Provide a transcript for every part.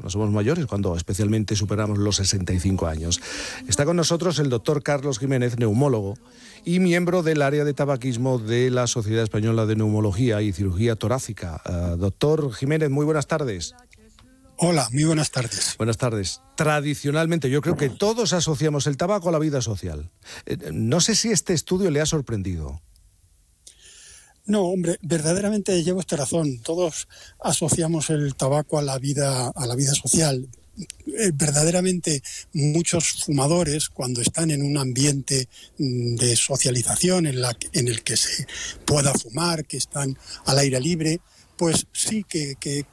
cuando somos mayores, cuando especialmente superamos los 65 años. Está con nosotros el doctor Carlos Jiménez, neumólogo y miembro del área de tabaquismo de la Sociedad Española de Neumología y Cirugía Torácica. Doctor Jiménez, muy buenas tardes. Hola, muy buenas tardes. Buenas tardes. Tradicionalmente, yo creo que todos asociamos el tabaco a la vida social. No sé si este estudio le ha sorprendido. No, hombre, verdaderamente lleva usted razón. Todos asociamos el tabaco a la vida social. Verdaderamente muchos fumadores, cuando están en un ambiente de socialización en el que se pueda fumar, que están al aire libre, pues sí que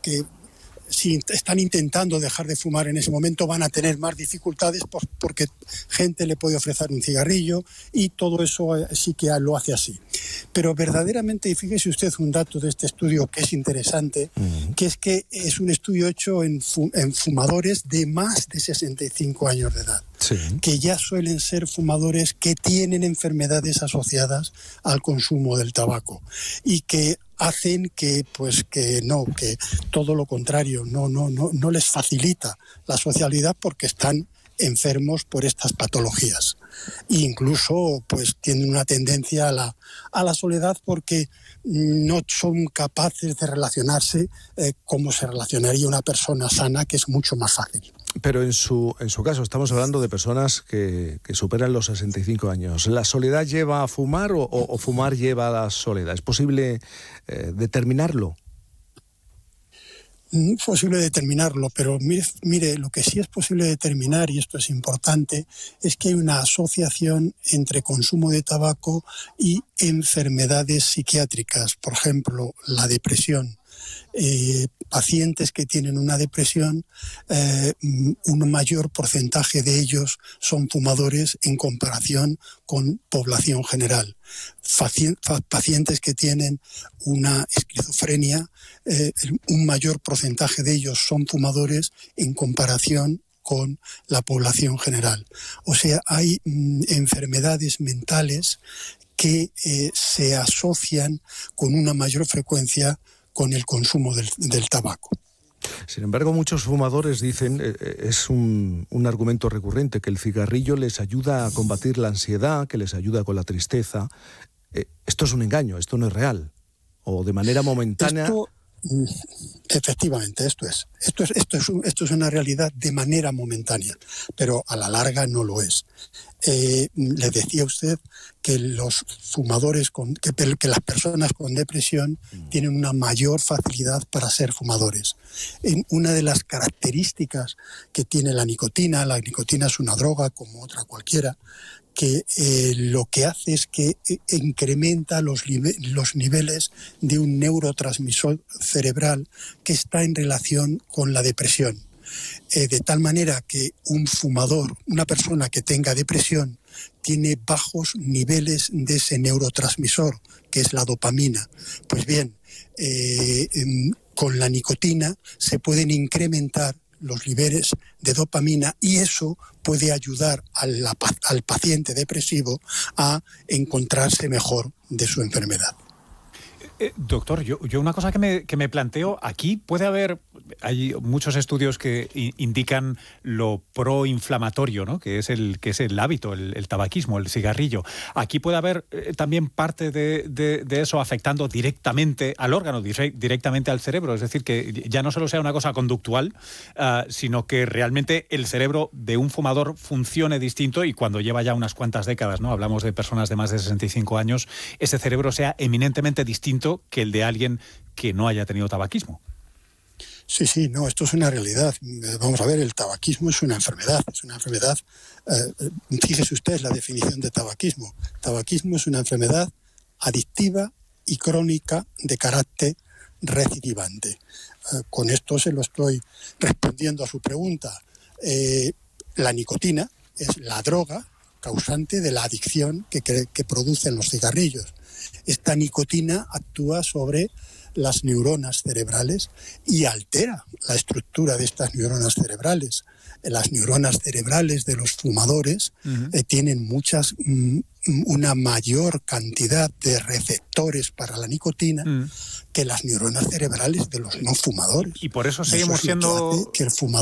si están intentando dejar de fumar en ese momento van a tener más dificultades porque gente le puede ofrecer un cigarrillo y todo eso sí que lo hace así. Pero verdaderamente, y fíjese usted un dato de este estudio que es interesante, que es un estudio hecho en fumadores de más de 65 años de edad, sí, que ya suelen ser fumadores que tienen enfermedades asociadas al consumo del tabaco y que hacen que todo lo contrario, no les facilita la socialidad porque están enfermos por estas patologías. E incluso pues tienen una tendencia a la soledad porque no son capaces de relacionarse como se relacionaría una persona sana, que es mucho más fácil. Pero en su caso estamos hablando de personas que superan los 65 años. ¿La soledad lleva a fumar o fumar lleva a la soledad? ¿Es posible determinarlo? No es posible determinarlo, pero mire, lo que sí es posible determinar, y esto es importante, es que hay una asociación entre consumo de tabaco y enfermedades psiquiátricas, por ejemplo, la depresión. Pacientes que tienen una depresión, un mayor porcentaje de ellos son fumadores en comparación con población general. Pacientes que tienen una esquizofrenia, un mayor porcentaje de ellos son fumadores en comparación con la población general. O sea, hay enfermedades mentales que se asocian con una mayor frecuencia con el consumo del tabaco. Sin embargo, muchos fumadores dicen, es un argumento recurrente, que el cigarrillo les ayuda a combatir la ansiedad, que les ayuda con la tristeza. Esto es un engaño, esto no es real. O de manera momentánea... Efectivamente, esto es una realidad de manera momentánea, pero a la larga no lo es. Le decía usted que los fumadores, que las personas con depresión tienen una mayor facilidad para ser fumadores. Una de las características que tiene la nicotina es una droga como otra cualquiera, que lo que hace es que incrementa los niveles de un neurotransmisor cerebral que está en relación con la depresión. De tal manera que un fumador, una persona que tenga depresión, tiene bajos niveles de ese neurotransmisor, que es la dopamina. Pues bien, con la nicotina se pueden incrementar los niveles de dopamina y eso puede ayudar al paciente depresivo a encontrarse mejor de su enfermedad. Doctor, yo una cosa que me planteo, aquí hay muchos estudios que indican lo proinflamatorio, ¿no? que es el hábito, el tabaquismo, el cigarrillo. Aquí puede haber también parte de eso afectando directamente al órgano, directamente al cerebro, es decir, que ya no solo sea una cosa conductual, sino que realmente el cerebro de un fumador funcione distinto y cuando lleva ya unas cuantas décadas, ¿no? Hablamos de personas de más de 65 años, ese cerebro sea eminentemente distinto que el de alguien que no haya tenido tabaquismo. Sí, no, esto es una realidad. Vamos a ver, el tabaquismo es una enfermedad. Fíjese usted la definición de tabaquismo. Tabaquismo es una enfermedad adictiva y crónica de carácter recidivante. Con esto se lo estoy respondiendo a su pregunta. La nicotina es la droga causante de la adicción que producen los cigarrillos. Esta nicotina actúa sobre las neuronas cerebrales y altera la estructura de estas neuronas cerebrales. Las neuronas cerebrales de los fumadores tienen una mayor cantidad de receptores para la nicotina que las neuronas cerebrales de los no fumadores. Y por eso seguimos siendo... Que el fumador